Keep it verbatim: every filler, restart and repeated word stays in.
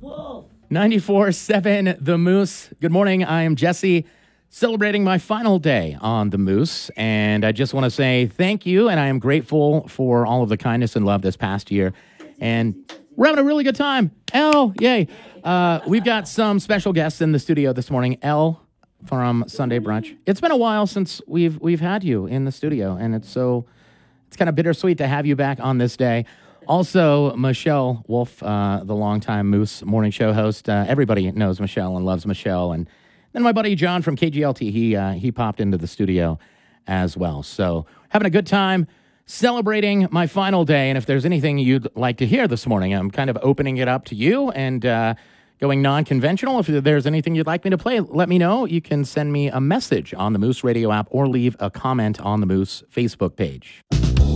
ninety-four seven The Moose. Good morning. I am Jesse, celebrating my final day on The Moose. And I just want to say thank you. And I am grateful for all of the kindness and love this past year. And we're having a really good time. Elle, yay. Uh, we've got some special guests in the studio this morning. Elle from Sunday Brunch. It's been a while since we've we've had you in the studio. And it's so, it's kind of bittersweet to have you back on this day. Also, Michelle Wolf, uh, the longtime Moose morning show host. Uh, everybody knows Michelle and loves Michelle. And then my buddy John from K G L T, he uh, he popped into the studio as well. So having a good time, celebrating my final day. And if there's anything you'd like to hear this morning, I'm kind of opening it up to you and uh, going non-conventional. If there's anything you'd like me to play, let me know. You can send me a message on the Moose Radio app or leave a comment on the Moose Facebook page.